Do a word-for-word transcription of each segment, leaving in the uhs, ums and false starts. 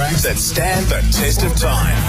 tracks that stand the test of time.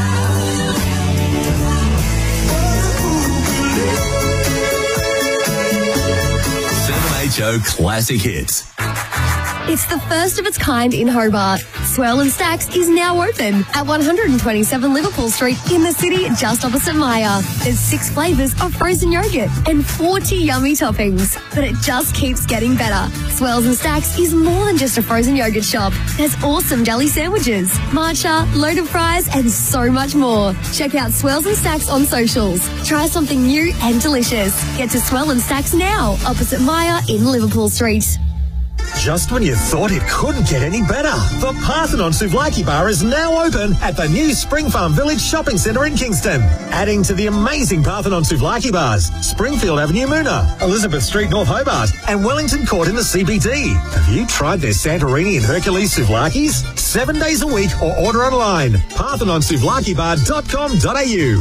seven H O Classic Hits. It's the first of its kind in Hobart. Swirl and Stacks is now open at one twenty-seven Liverpool Street in the city just opposite Maya. There's six flavours of frozen yogurt and forty yummy toppings. But it just keeps getting better. Swirls and Stacks is more than just a frozen yogurt shop. There's awesome deli sandwiches, matcha, loaded fries and so much more. Check out Swirls and Stacks on socials. Try something new and delicious. Get to Swirl and Stacks now, opposite Maya in Liverpool Street. Just when you thought it couldn't get any better, the Parthenon Souvlaki Bar is now open at the new Spring Farm Village Shopping Centre in Kingston. Adding to the amazing Parthenon Souvlaki Bars, Springfield Avenue Moona, Elizabeth Street North Hobart and Wellington Court in the C B D. Have you tried their Santorini and Hercules Souvlakis? Seven days a week or order online. parthenon souvlaki bar dot com dot a u.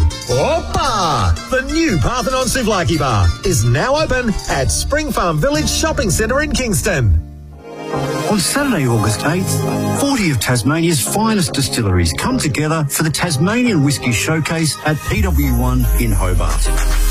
Opa! The new Parthenon Souvlaki Bar is now open at Spring Farm Village Shopping Centre in Kingston. On Saturday, August eighth, forty of Tasmania's finest distilleries come together for the Tasmanian Whisky Showcase at P W one in Hobart.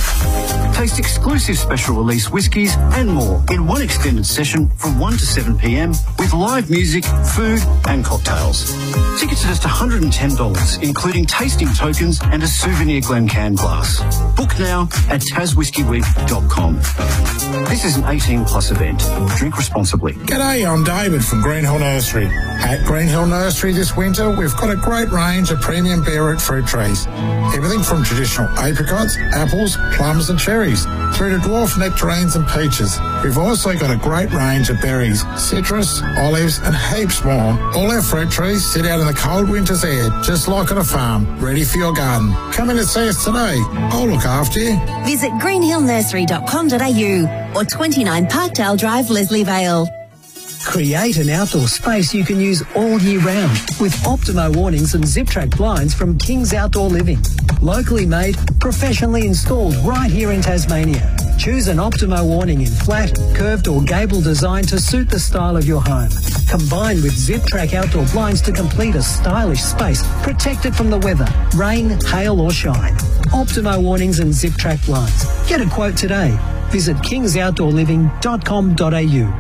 Taste exclusive special release whiskies and more in one extended session from one to seven p m with live music, food and cocktails. Tickets are just one hundred ten dollars, including tasting tokens and a souvenir Glencairn glass. Book now at tas whisky week dot com. This is an eighteen plus event. Drink responsibly. G'day, I'm David from Greenhill Nursery. At Greenhill Nursery this winter, we've got a great range of premium bare root fruit trees. Everything from traditional apricots, apples, plums and cherries, through to dwarf nectarines and peaches. We've also got a great range of berries, citrus, olives and heaps more. All our fruit trees sit out in the cold winter's air, just like on a farm, ready for your garden. Come in and see us today. I'll look after you. Visit greenhill nursery dot com dot a u or twenty-nine Parkdale Drive, Leslie Vale. Create an outdoor space you can use all year round with Optimo awnings and Zip-Track blinds from King's Outdoor Living. Locally made, professionally installed right here in Tasmania. Choose an Optimo awning in flat, curved or gable design to suit the style of your home. Combined with Zip-Track outdoor blinds to complete a stylish space protected from the weather, rain, hail or shine. Optimo awnings and Zip-Track blinds. Get a quote today. Visit kings outdoor living dot com dot a u.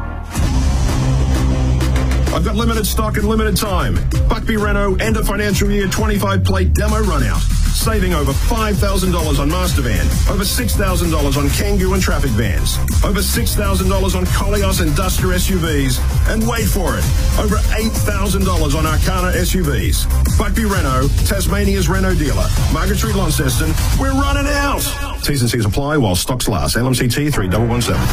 I've got limited stock and limited time. Buckby Renault end of financial year twenty-five plate demo run out. Saving over five thousand dollars on Master Van, over six thousand dollars on Kangoo and Traffic Vans, over six thousand dollars on Koleos and Duster S U Vs, and wait for it, over eight thousand dollars on Arcana S U Vs. Buckby Renault, Tasmania's Renault dealer. Margaret Street, Launceston, we're running out. T's and C's apply while stocks last. L M C T three one one seven.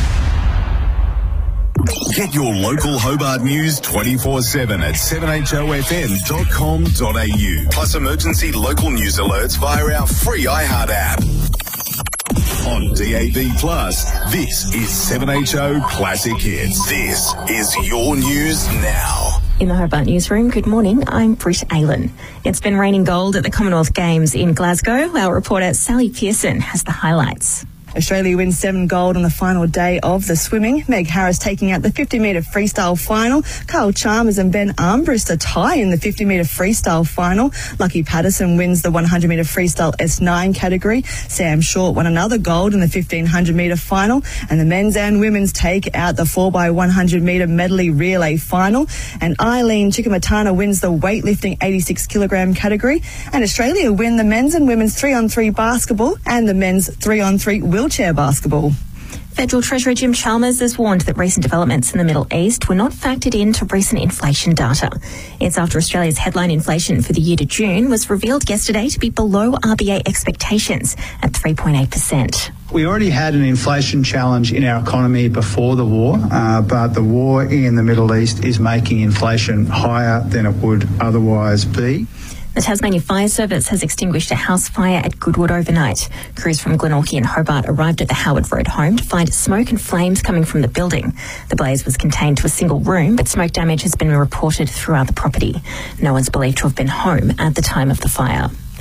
Get your local Hobart news twenty-four seven at seven h o f m dot com dot a u. Plus emergency local news alerts via our free iHeart app. On D A B Plus, this is seven H O Classic Hits. This is your news now. In the Hobart newsroom, good morning, I'm Britt Aylen. It's been raining gold at the Commonwealth Games in Glasgow. Our reporter Sally Pearson has the highlights. Australia wins seven gold on the final day of the swimming. Meg Harris taking out the fifty metre freestyle final. Carl Chalmers and Ben Armbrust a tie in the fifty metre freestyle final. Lucky Patterson wins the one hundred metre freestyle S nine category. Sam Short won another gold in the fifteen hundred metre final. And the men's and women's take out the four by one hundred metre medley relay final. And Eileen Chikamatana wins the weightlifting eighty-six kilogram category. And Australia win the men's and women's three on three basketball and the men's three on three wheelchair basketball. Federal Treasurer Jim Chalmers has warned that recent developments in the Middle East were not factored into recent inflation data. It's after Australia's headline inflation for the year to June was revealed yesterday to be below R B A expectations at three point eight percent. We already had an inflation challenge in our economy before the war, uh, but the war in the Middle East is making inflation higher than it would otherwise be. The Tasmania Fire Service has extinguished a house fire at Goodwood overnight. Crews from Glenorchy and Hobart arrived at the Howard Road home to find smoke and flames coming from the building. The blaze was contained to a single room, but smoke damage has been reported throughout the property. No one's believed to have been home at the time of the fire.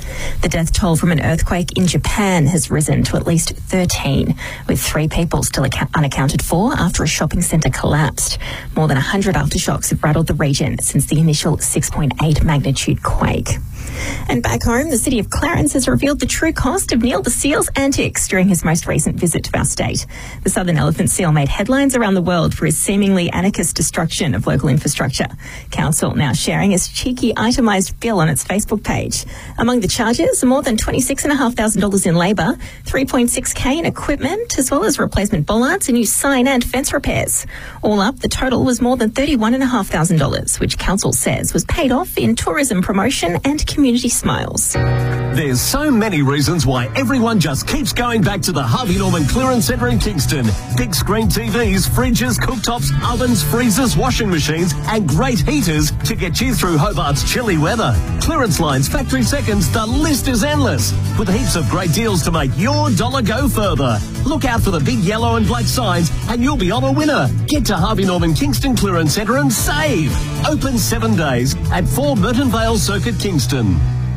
The death toll from an earthquake in Japan has risen to at least thirteen, with three people still ac- unaccounted for after a shopping centre collapsed. More than one hundred aftershocks have rattled the region since the initial six point eight magnitude quake. And back home, the city of Clarence has revealed the true cost of Neil the Seal's antics during his most recent visit to our state. The southern elephant seal made headlines around the world for his seemingly anarchist destruction of local infrastructure. Council now sharing his cheeky itemised bill on its Facebook page. Among the charges, more than twenty-six thousand five hundred dollars in labour, three point six K in equipment, as well as replacement bollards and new sign and fence repairs. All up, the total was more than thirty-one thousand five hundred dollars, which council says was paid off in tourism promotion and community smiles. There's so many reasons why everyone just keeps going back to the Harvey Norman Clearance Centre in Kingston. Big screen T Vs, fridges, cooktops, ovens, freezers, washing machines and great heaters to get you through Hobart's chilly weather. Clearance lines, factory seconds, the list is endless. With heaps of great deals to make your dollar go further. Look out for the big yellow and black signs and you'll be on a winner. Get to Harvey Norman Kingston Clearance Centre and save. Open seven days at four Merton Vale Circuit, Kingston.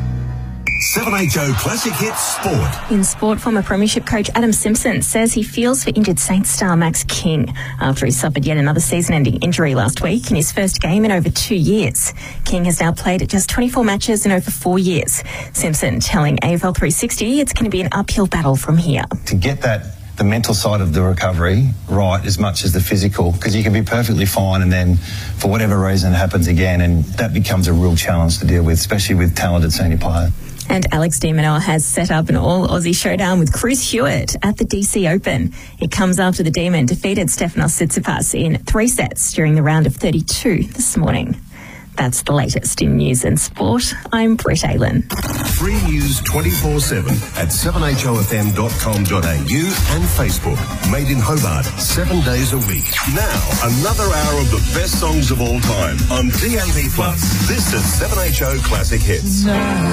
seven H O Classic Hits Sport. In sport, former premiership coach Adam Simpson says he feels for injured Saints star Max King after he suffered yet another season-ending injury last week in his first game in over two years. King has now played just twenty-four matches in over four years. Simpson telling A F L three sixty it's going to be an uphill battle from here. To get that the mental side of the recovery right as much as the physical, because you can be perfectly fine and then for whatever reason it happens again, and that becomes a real challenge to deal with, especially with talented senior players. And Alex de Minaur has set up an all-Aussie showdown with Chris Hewitt at the D C Open. It comes after the Demon defeated Stefanos Tsitsipas in three sets during the round of thirty-two this morning. That's the latest in news and sport. I'm Britt Aylan. Free news twenty-four seven at seven H O F M dot com dot A U and Facebook. Made in Hobart, seven days a week. Now, another hour of the best songs of all time on D A B plus. This is seven H O Classic Hits.